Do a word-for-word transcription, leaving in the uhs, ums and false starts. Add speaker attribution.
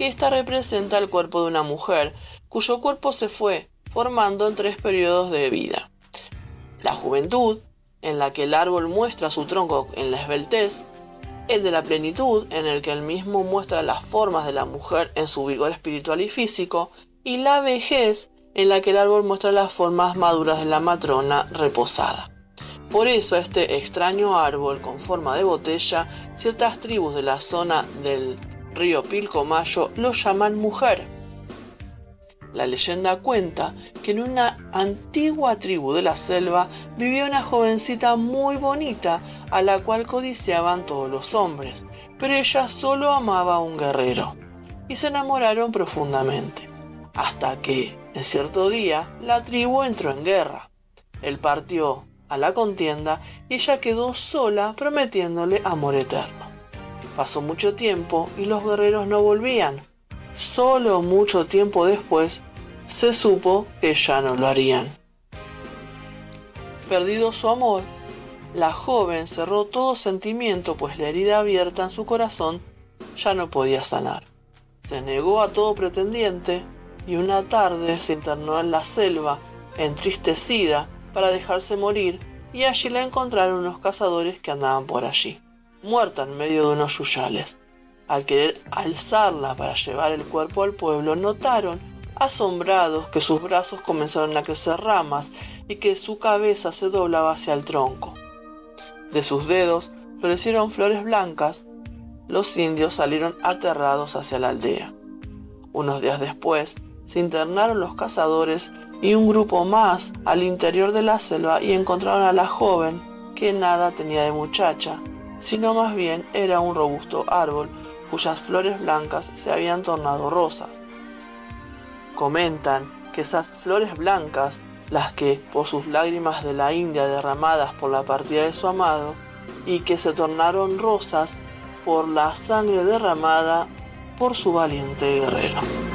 Speaker 1: que ésta representa el cuerpo de una mujer, cuyo cuerpo se fue formando en tres periodos de vida. La juventud, en la que el árbol muestra su tronco en la esbeltez, el de la plenitud, en el que el mismo muestra las formas de la mujer en su vigor espiritual y físico, y la vejez, en la que el árbol muestra las formas maduras de la matrona reposada. Por eso este extraño árbol con forma de botella, ciertas tribus de la zona del río Pilcomayo lo llaman mujer. La leyenda cuenta que en una antigua tribu de la selva vivía una jovencita muy bonita a la cual codiciaban todos los hombres, pero ella solo amaba a un guerrero, y se enamoraron profundamente, hasta que, en cierto día, la tribu entró en guerra. Él partió a la contienda y ella quedó sola prometiéndole amor eterno. Pasó mucho tiempo y los guerreros no volvían. Solo mucho tiempo después se supo que ya no lo harían. Perdido su amor, la joven cerró todo sentimiento, pues la herida abierta en su corazón ya no podía sanar. Se negó a todo pretendiente y una tarde se internó en la selva, entristecida, para dejarse morir, y allí la encontraron unos cazadores que andaban por allí, muerta en medio de unos yuyales. Al querer alzarla para llevar el cuerpo al pueblo, notaron, asombrados, que sus brazos comenzaron a crecer ramas y que su cabeza se doblaba hacia el tronco. De sus dedos florecieron flores blancas. Los indios salieron aterrados hacia la aldea. Unos días después, se internaron los cazadores y un grupo más al interior de la selva y encontraron a la joven, que nada tenía de muchacha, sino más bien era un robusto árbol cuyas flores blancas se habían tornado rosas. Comentan que esas flores blancas, las que por sus lágrimas de la India derramadas por la partida de su amado, y que se tornaron rosas por la sangre derramada por su valiente guerrero.